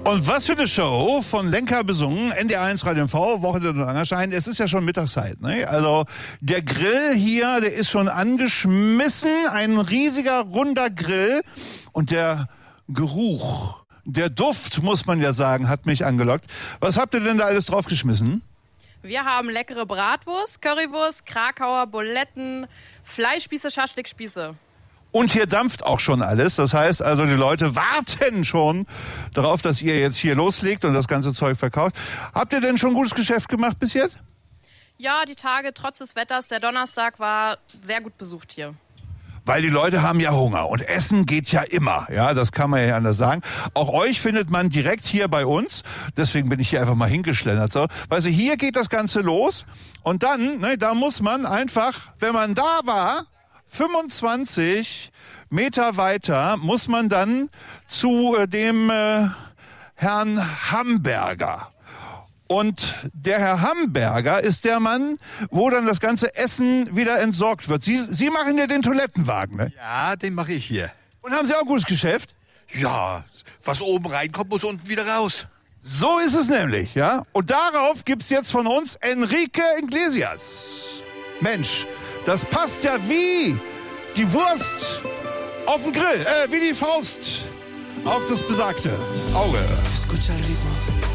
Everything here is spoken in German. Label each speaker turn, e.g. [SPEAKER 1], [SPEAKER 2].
[SPEAKER 1] Und was für eine Show, von Lenker besungen, NDR1 Radio MV, Wochenende und Angerschein. Es ist ja schon Mittagszeit, ne? Also der Grill hier, der ist schon angeschmissen, ein riesiger, runder Grill. Und der Geruch, der Duft, muss man ja sagen, hat mich angelockt. Was habt ihr denn da alles draufgeschmissen?
[SPEAKER 2] Wir haben leckere Bratwurst, Currywurst, Krakauer, Buletten, Fleischspieße, Schaschlikspieße.
[SPEAKER 1] Und hier dampft auch schon alles. Das heißt also, die Leute warten schon darauf, dass ihr jetzt hier loslegt und das ganze Zeug verkauft. Habt ihr denn schon gutes Geschäft gemacht bis jetzt?
[SPEAKER 2] Ja, die Tage trotz des Wetters, der Donnerstag war sehr gut besucht hier.
[SPEAKER 1] Weil die Leute haben ja Hunger und Essen geht ja immer, ja, das kann man ja anders sagen. Auch euch findet man direkt hier bei uns, deswegen bin ich hier einfach mal hingeschlendert. So. Weißt du, hier geht das Ganze los und dann, ne, da muss man einfach, wenn man da war, 25 Meter weiter, muss man dann zu dem Herrn Hamberger. Und der Herr Hamberger ist der Mann, wo dann das ganze Essen wieder entsorgt wird. Sie machen ja den Toilettenwagen, ne?
[SPEAKER 3] Ja, den mache ich hier.
[SPEAKER 1] Und haben Sie auch ein gutes Geschäft?
[SPEAKER 3] Ja, was oben reinkommt, muss unten wieder raus.
[SPEAKER 1] So ist es nämlich, ja. Und darauf gibt's jetzt von uns Enrique Iglesias. Mensch, das passt ja wie die Wurst auf den Grill, wie die Faust auf das besagte Auge.
[SPEAKER 4] Escucha el ritmo.